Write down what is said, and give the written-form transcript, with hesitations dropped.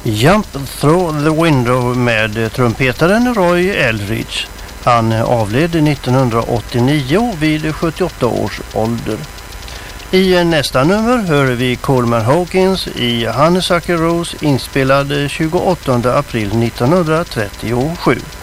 Jump Through the Window med trumpetaren Roy Eldridge. Han avled 1989 vid 78 års ålder. I nästa nummer hör vi Coleman Hawkins i Honeysuckle Rose inspelad 28 april 1937.